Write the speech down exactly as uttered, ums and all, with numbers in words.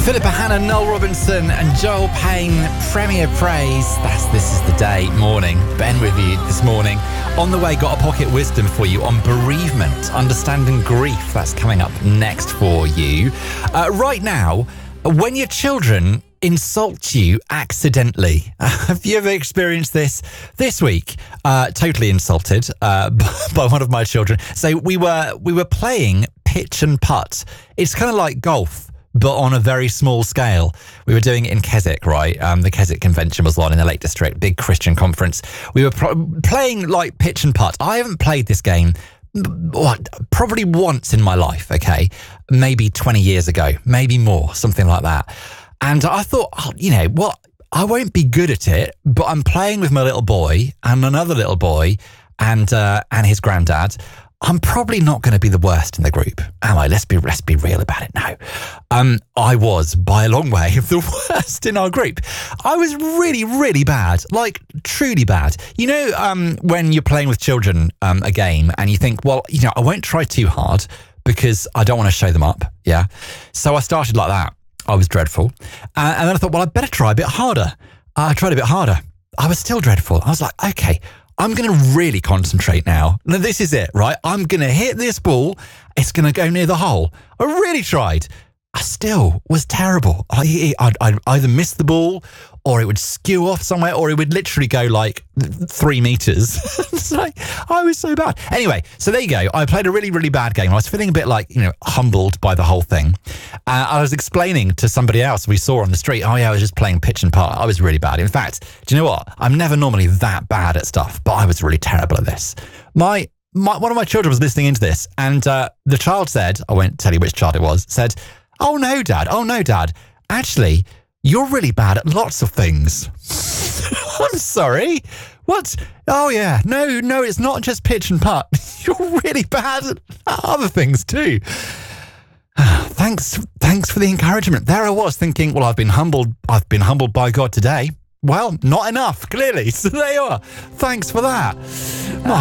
Philippa Hanna, Noel Robinson and Joel Payne, Premier Praise. That's This Is The Day morning. Ben with you this morning. On the way, got a pocket wisdom for you on bereavement, understanding grief. That's coming up next for you. Uh, right now, when your children insult you accidentally. Have you ever experienced this? This week, uh, totally insulted uh, by one of my children. So we were we were playing pitch and putt. It's kind of like golf, but on a very small scale. We were doing it in Keswick, right? Um, the Keswick Convention was on in the Lake District, big Christian conference. We were pro- playing like pitch and putt. I haven't played this game what, probably once in my life, okay? Maybe twenty years ago, maybe more, something like that. And I thought, oh, you know, what? I won't be good at it, but I'm playing with my little boy and another little boy and uh, and his granddad. I'm probably not going to be the worst in the group, am I? Let's be let's be real about it now. Um, I was, by a long way, the worst in our group. I was really, really bad, like truly bad. You know, um, when you're playing with children um, a game and you think, well, you know, I won't try too hard because I don't want to show them up, yeah? So I started like that. I was dreadful. Uh, and then I thought, well, I better try a bit harder. Uh, I tried a bit harder. I was still dreadful. I was like, okay, I'm going to really concentrate now. Now, this is it, right? I'm going to hit this ball. It's going to go near the hole. I really tried. I still was terrible. I, I'd, I'd either miss the ball or it would skew off somewhere or it would literally go like three meters. It's like, I was so bad. Anyway, so there you go. I played a really, really bad game. I was feeling a bit like, you know, humbled by the whole thing. Uh, I was explaining to somebody else we saw on the street, oh yeah, I was just playing pitch and putt. I was really bad. In fact, do you know what? I'm never normally that bad at stuff, but I was really terrible at this. My, my one of my children was listening into this and uh, the child said, I won't tell you which child it was, said, oh no, Dad. Oh no, Dad. Actually, you're really bad at lots of things. I'm sorry. What? Oh yeah. No, no, it's not just pitch and putt. You're really bad at other things too. Thanks, thanks for the encouragement. There I was thinking, well, I've been humbled. I've been humbled by God today. Well, not enough, clearly. So there you are. Thanks for that. My